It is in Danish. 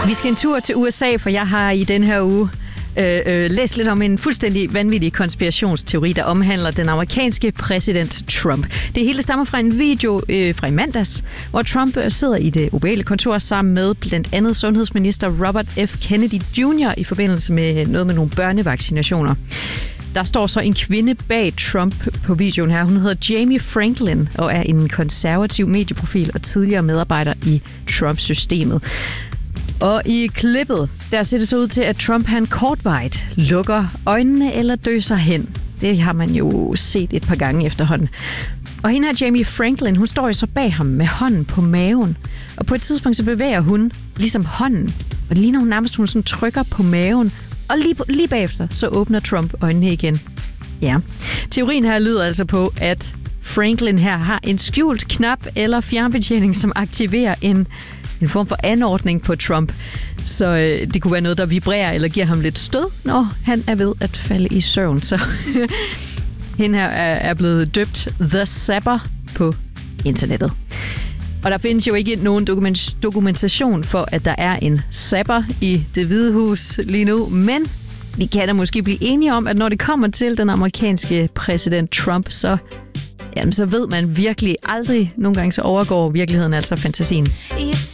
Vi skal en tur til USA, for jeg har i den her uge læst lidt om en fuldstændig vanvittig konspirationsteori, der omhandler den amerikanske præsident Trump. Det hele stammer fra en video fra i mandags, hvor Trump sidder i det ovale kontor sammen med blandt andet sundhedsminister Robert F. Kennedy Jr. i forbindelse med noget med nogle børnevaccinationer. Der står så en kvinde bag Trump på videoen her. Hun hedder Jamie Franklin og er en konservativ medieprofil og tidligere medarbejder i Trump-systemet. Og i klippet, der ser det så ud til, at Trump han kortvarigt lukker øjnene eller døser hen. Det har man jo set et par gange efterhånden. Og hende her, Jamie Franklin, hun står jo så bag ham med hånden på maven. Og på et tidspunkt så bevæger hun ligesom hånden. Og det ligner hun nærmest, hun sådan trykker på maven. Og lige bagefter, så åbner Trump øjnene igen. Ja. Teorien her lyder altså på, at Franklin her har en skjult knap eller fjernbetjening, som aktiverer en form for anordning på Trump. Så det kunne være noget, der vibrerer eller giver ham lidt stød, når han er ved at falde i søvn. Så hende her er blevet døbt The Zapper på internettet. Og der findes jo ikke nogen dokumentation for, at der er en zapper i Det Hvide Hus lige nu, men vi kan da måske blive enige om, at når det kommer til den amerikanske præsident Trump, så ved man virkelig aldrig. Nogle gange så overgår virkeligheden altså fantasien.